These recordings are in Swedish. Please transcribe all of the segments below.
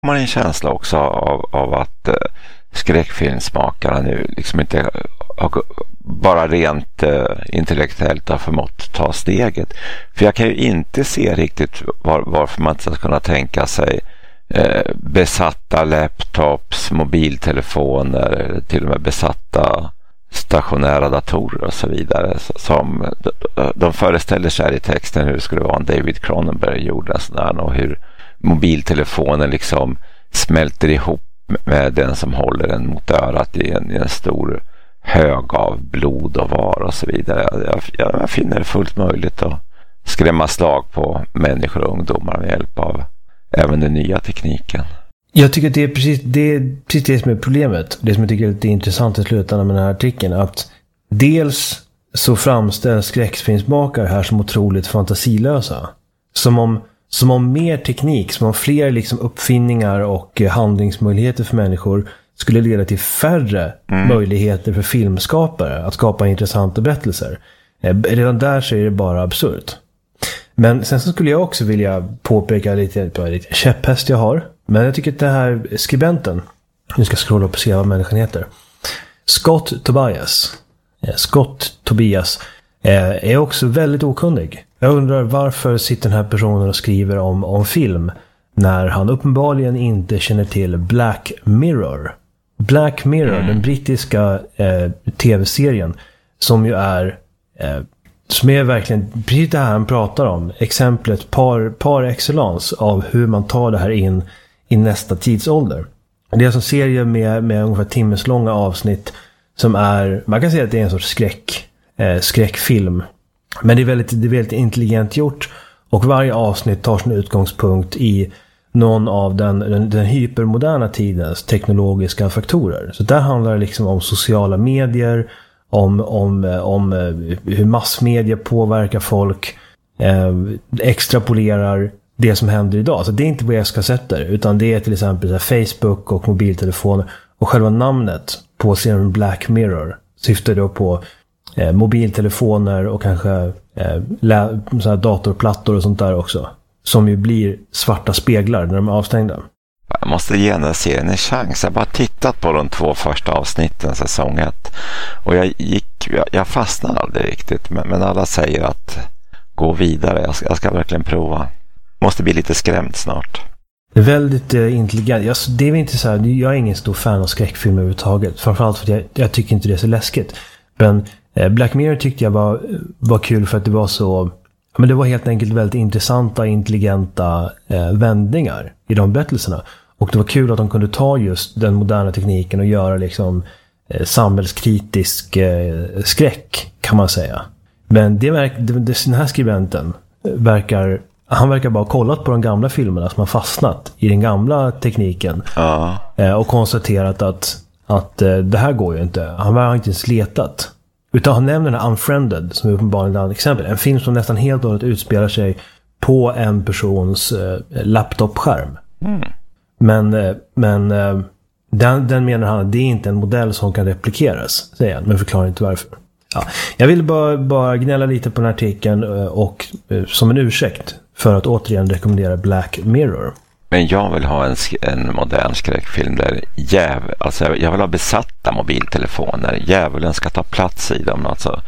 Man har en känsla också av att skräckfilmsmakarna nu liksom inte har bara rent intellektuellt har förmått ta steget. För jag kan ju inte se riktigt varför man inte ska kunna tänka sig besatta laptops, mobiltelefoner, till och med besatta stationära datorer och så vidare, som de föreställer sig i texten hur det skulle vara om David Cronenberg gjorde en sån där, och hur mobiltelefonen liksom smälter ihop med den som håller den mot örat i en stor hög av blod och var och så vidare. Jag finner det fullt möjligt att skrämma slag på människor och ungdomar med hjälp av även den nya tekniken. Jag tycker att det är precis det som är problemet. Det som jag tycker är lite intressant i slutändan med den här artikeln, att dels så framställs skräckfilmsmakare här som otroligt fantasilösa. Som om mer teknik, som om fler liksom uppfinningar och handlingsmöjligheter för människor skulle leda till färre möjligheter för filmskapare att skapa intressanta berättelser. Redan där så är det bara absurt. Men sen så skulle jag också vilja påpeka lite käpphäst jag har. Men jag tycker att det här skribenten, nu ska jag scrolla upp och se vad människan heter, Scott Tobias är också väldigt okunnig. Jag undrar varför sitter den här personen och skriver om film när han uppenbarligen inte känner till Black Mirror. Black Mirror, den brittiska tv-serien som ju är som är verkligen precis det här han pratar om. Exemplet par excellence av hur man tar det här in i nästa tidsålder. Det är alltså en serie med ungefär timmeslånga avsnitt som är, man kan säga att det är en sorts skräckfilm. Men det är väldigt intelligent gjort, och varje avsnitt tar sin utgångspunkt i någon av den hypermoderna tidens teknologiska faktorer. Så där handlar det liksom om sociala medier, om hur massmedia påverkar folk, extrapolerar det som händer idag. Så det är inte VHS-kassetter, utan det är till exempel Facebook och mobiltelefoner, och själva namnet på serien Black Mirror syftar då på mobiltelefoner och kanske så här datorplattor och sånt där också, som ju blir svarta speglar när de är avstängda. Jag måste ge den här serien en chans. Jag har bara tittat på de 2 första avsnitten säsong 1, och jag fastnade aldrig riktigt, men alla säger att gå vidare. Jag ska verkligen prova. Måste bli lite skrämd snart. Det är väldigt intelligent. Det är inte så här, jag är ingen stor fan av skräckfilm överhuvudtaget. Framförallt för att jag tycker inte det är så läskigt. Men Black Mirror tyckte jag var kul för att det var så, men det var helt enkelt väldigt intressanta, intelligenta vändningar i de berättelserna. Och det var kul att de kunde ta just den moderna tekniken och göra liksom samhällskritisk skräck, kan man säga. Men den här skribenten verkar bara ha kollat på de gamla filmerna som har fastnat i den gamla tekniken. Och konstaterat att det här går ju inte. Han har inte ens letat. Utan han nämner den här Unfriended, som är uppenbarligen ett annat exempel. En film som nästan helt och hållet utspelar sig på en persons laptopskärm. Men den menar han att det är inte en modell som kan replikeras, säger han, men förklarar inte varför. Ja, jag vill bara gnälla lite på den här artikeln och som en ursäkt för att återigen rekommendera Black Mirror. Men jag vill ha en modern skräckfilm där jag vill ha besatta mobiltelefoner. Djävulen ska ta plats i dem. Alltså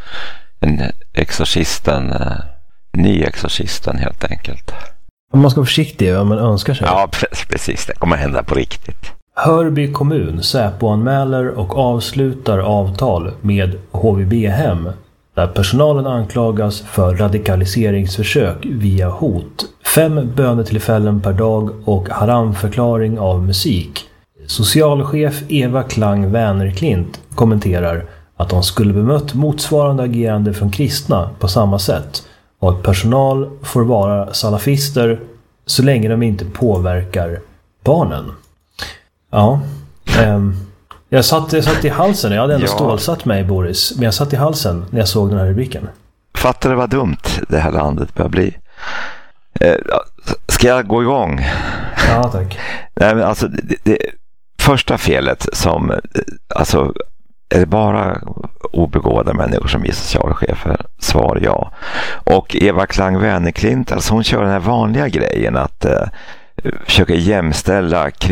ny exorcisten helt enkelt. Man ska vara försiktig om man önskar sig. Ja, precis. Det kommer hända på riktigt. Hörby kommun Säpo-anmäler och avslutar avtal med HVB-hem där personalen anklagas för radikaliseringsförsök via hot. 5 bönetillfällen per dag och haramförklaring av musik. Socialchef Eva Klang Vänerklint kommenterar att de skulle bemött motsvarande agerande från kristna på samma sätt, och att personal får vara salafister så länge de inte påverkar barnen. Ja, jag satt i halsen. Jag hade ändå stålsatt mig, Boris, men jag satt i halsen när jag såg den här rubriken. Fattar du vad dumt det här landet börjar bli? Ska jag gå igång? Ja, tack. Nej, men alltså det första felet som, alltså, är det bara obegåvade människor som blir socialchefer? Svar ja. Och Eva Klang Vänerklint, alltså hon kör den här vanliga grejen att försöka jämställa